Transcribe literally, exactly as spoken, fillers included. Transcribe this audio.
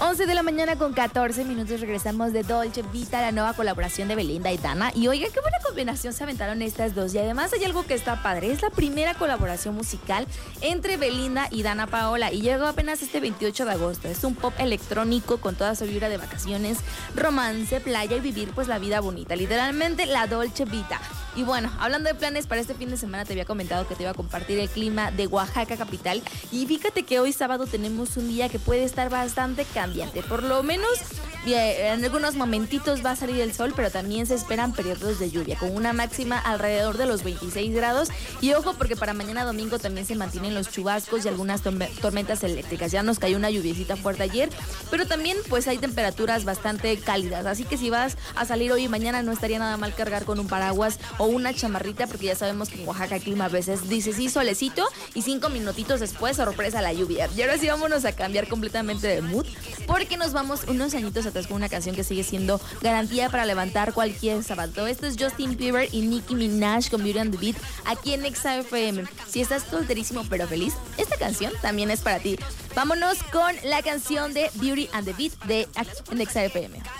once de la mañana con catorce minutos regresamos de Dolce Vita, la nueva colaboración de Belinda y Dana. Y oigan, qué buena combinación se aventaron estas dos. Y además hay algo que está padre, es la primera colaboración musical entre Belinda y Dana Paola. Y llegó apenas este veintiocho de agosto. Es un pop electrónico con toda su vibra de vacaciones, romance, playa y vivir pues la vida bonita. Literalmente la Dolce Vita. Y bueno, hablando de planes para este fin de semana, te había comentado que te iba a compartir el clima de Oaxaca capital. Y fíjate que hoy sábado tenemos un día que puede estar bastante cambiante. Por lo menos en algunos momentitos va a salir el sol, pero también se esperan periodos de lluvia, con una máxima alrededor de los veintiséis grados. Y ojo, porque para mañana domingo también se mantienen los chubascos y algunas tormentas eléctricas. Ya nos cayó una lluviecita fuerte ayer, pero también pues hay temperaturas bastante cálidas. Así que si vas a salir hoy y mañana, no estaría nada mal cargar con un paraguas o una chamarrita, porque ya sabemos que en Oaxaca el clima a veces dice sí, solecito, y cinco minutitos después, sorpresa, la lluvia. Y ahora sí vámonos a cambiar completamente de mood, porque nos vamos unos añitos atrás con una canción que sigue siendo garantía para levantar cualquier sábado. Esto es Justin Bieber y Nicki Minaj con Beauty and the Beat aquí en Exa F M. Si estás solterísimo pero feliz, esta canción también es para ti. Vámonos con la canción de Beauty and the Beat de en Exa F M.